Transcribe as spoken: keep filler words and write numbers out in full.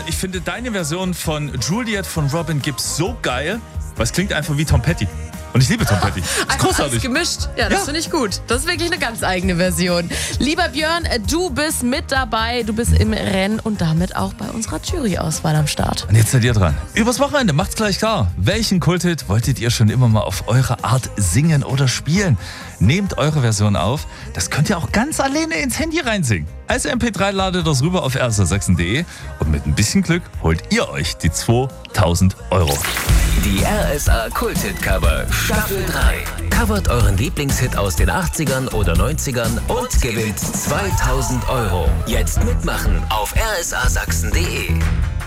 ich finde deine Version von Juliet von Robin Gibbs so geil, weil es klingt einfach wie Tom Petty. Und ich liebe Tom Petty. Das ist Einfach großartig. alles gemischt. Ja, das Ja. finde ich gut. Das ist wirklich eine ganz eigene Version. Lieber Björn, du bist mit dabei. Du bist im Rennen und damit auch bei unserer Jury-Auswahl am Start. Und jetzt seid ihr dran. Übers Wochenende macht's gleich klar. Welchen Kulthit wolltet ihr schon immer mal auf eure Art singen oder spielen? Nehmt eure Version auf. Das könnt ihr auch ganz alleine ins Handy reinsingen. Als M P drei ladet das rüber auf r s a sachsen punkt d e und mit ein bisschen Glück holt ihr euch die zweitausend Euro. Die R S A Kulthit-Cover Staffel drei. Covert euren Lieblingshit aus den achtzigern oder neunzigern und gewinnt zweitausend Euro. Jetzt mitmachen auf r s a sachsen punkt d e.